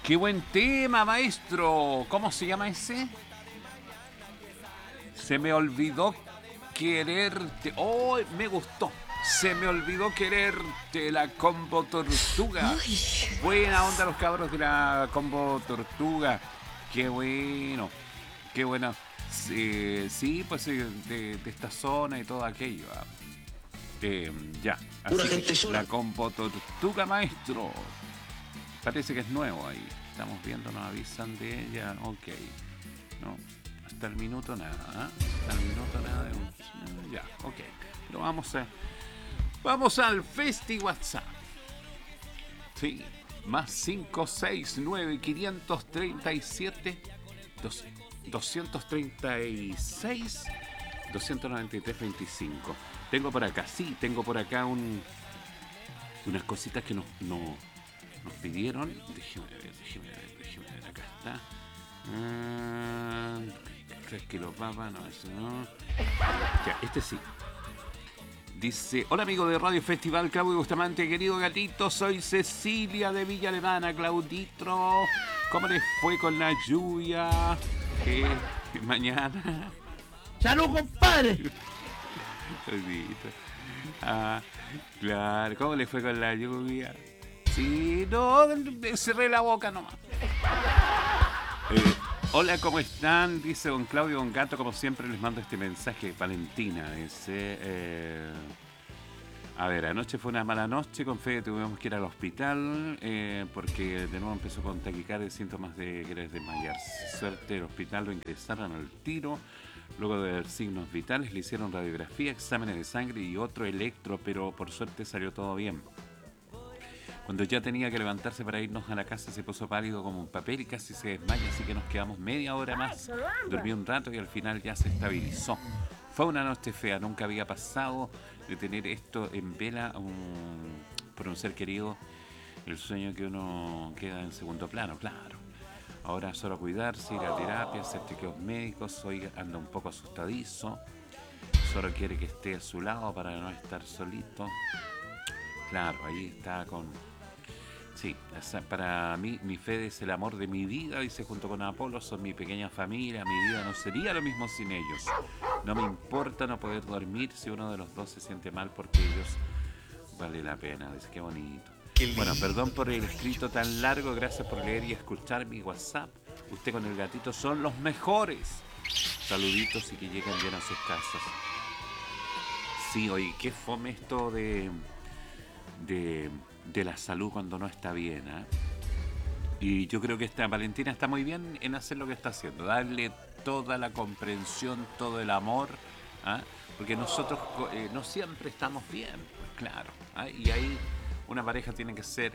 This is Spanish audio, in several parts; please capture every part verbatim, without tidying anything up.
Qué buen tema, maestro. ¿Cómo se llama ese? Se me olvidó quererte. ¡Oh, me gustó! Se me olvidó quererte, la Combo Tortuga. Uy. Buena onda los cabros de la Combo Tortuga. Qué bueno. Qué bueno. Sí, sí, pues de, de esta zona y todo aquello. Eh, ya. Pura Así gente que sola. la Combo Tortuga, maestro. Parece que es nuevo ahí. Estamos viendo, nos avisan de ella. Ok. No. Hasta el minuto nada. ¿eh? Hasta el minuto nada. De un... Ya, ok. Pero vamos a. Vamos al Festi WhatsApp. Sí. Más cinco seis nueve quinientos treinta y siete doscientos treinta y seis doscientos noventa y tres veinticinco. Tengo por acá, sí, tengo por acá un unas cositas que nos, no, nos pidieron. Déjeme ver, déjeme ver, déjeme ver. Acá está. Ah, tres kilos papa, no, eso no. Ya, este sí. Dice, hola amigo de Radio Festival, Claudio Bustamante, querido gatito, soy Cecilia de Villa Alemana. Clauditro, ¿cómo les fue con la lluvia? Eh, mañana. ¡Salud, compadre! Claudito. Ah, claro, ¿cómo les fue con la lluvia? Sí, no, cerré la boca nomás. Eh, hola, ¿cómo están? Dice don Claudio, don Gato, como siempre les mando este mensaje. Valentina, dice... Eh, a ver, anoche fue una mala noche, con Fede tuvimos que ir al hospital eh, porque de nuevo empezó con taquicardia y síntomas de querer desmayarse. Suerte, el hospital lo ingresaron al tiro. Luego de ver signos vitales, le hicieron radiografía, exámenes de sangre y otro electro, pero por suerte salió todo bien. Cuando ya tenía que levantarse para irnos a la casa, se puso pálido como un papel y casi se desmaya, así que nos quedamos media hora más. Dormí un rato y al final ya se estabilizó. Fue una noche fea, nunca había pasado de tener esto en vela un, por un ser querido, el sueño que uno queda en segundo plano, claro. Ahora solo cuidarse, ir a terapia, hacer chequeos médicos, hoy anda un poco asustadizo, solo quiere que esté a su lado para no estar solito. Claro, ahí está con... Sí, para mí, mi Fede es el amor de mi vida, dice, junto con Apolo, son mi pequeña familia, mi vida no sería lo mismo sin ellos. No me importa no poder dormir si uno de los dos se siente mal porque ellos vale la pena, dice, qué bonito. Bueno, perdón por el escrito tan largo, gracias por leer y escuchar mi WhatsApp. Usted con el gatito son los mejores. Saluditos y que lleguen bien a sus casas. Sí, oye, qué fome esto de... de... de la salud cuando no está bien, ¿eh? Y yo creo que esta Valentina está muy bien en hacer lo que está haciendo, darle toda la comprensión, todo el amor, ¿eh? Porque nosotros eh, no siempre estamos bien, pues claro, ¿eh? Y ahí una pareja tiene que ser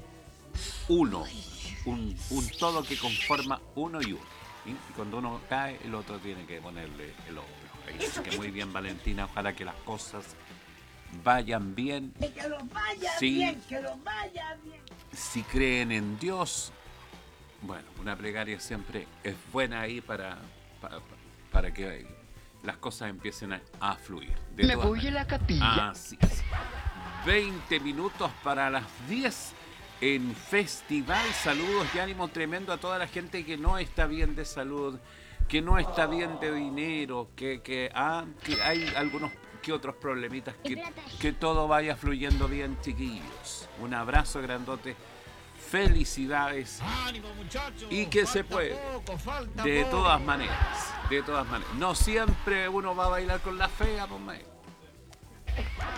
uno, un, un todo que conforma uno y uno, ¿sí? Y cuando uno cae, el otro tiene que ponerle el hombro. Así que muy bien, Valentina, ojalá que las cosas vayan bien. Que lo vaya Sí. bien, que lo vaya bien. Si creen en Dios, bueno, una plegaria siempre es buena ahí para, para, para que las cosas empiecen a, a fluir. De Me todas voy a maneras. la capilla. Así es. veinte minutos para las diez en Festival. Saludos y ánimo tremendo a toda la gente que no está bien de salud, que no está bien de dinero, que, que, ah, que hay algunos que otros problemitas, que, que todo vaya fluyendo bien, chiquillos. Un abrazo grandote, felicidades y que se puede, de todas maneras, de todas maneras. No siempre uno va a bailar con la fea, pues,